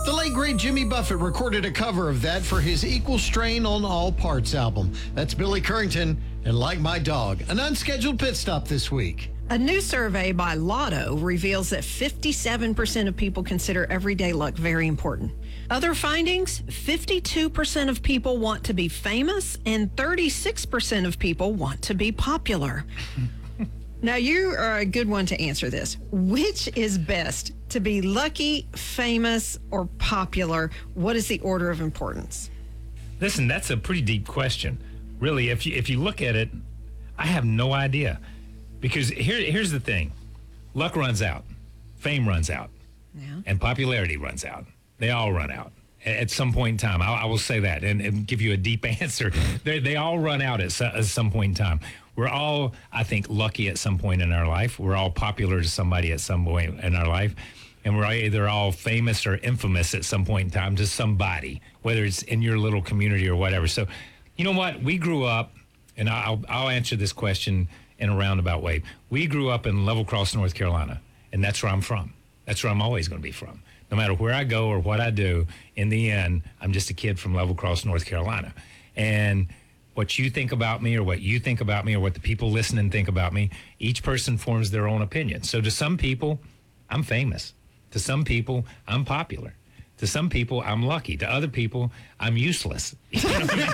The late, great Jimmy Buffett recorded a cover of that for his Equal Strain on All Parts album. That's Billy Currington and Like My Dog. An unscheduled pit stop this week. A new survey by Lotto reveals that 57% of people consider everyday luck very important. Other findings, 52% of people want to be famous and 36% of people want to be popular. Now, you are a good one to answer this. Which is best, to be lucky, famous, or popular? What is the order of importance? Listen, that's a pretty deep question. Really, if you look at it, I have no idea. Because here's the thing. Luck runs out. Fame runs out. Yeah. And popularity runs out. They all run out at some point in time. I will say that and give you a deep answer. They all run out at some point in time. We're all, I think, lucky at some point in our life. We're all popular to somebody at some point in our life. And we're either all famous or infamous at some point in time to somebody, whether it's in your little community or whatever. So, you know what? We grew up, and I'll answer this question in a roundabout way. We grew up in Level Cross, North Carolina, and that's where I'm from. That's where I'm always going to be from. No matter where I go or what I do, in the end, I'm just a kid from Level Cross, North Carolina. And what you think about me or what you think about me or what the people listening think about me, each person forms their own opinion. So to some people, I'm famous. To some people, I'm popular. To some people, I'm lucky. To other people, I'm useless. You know what I mean?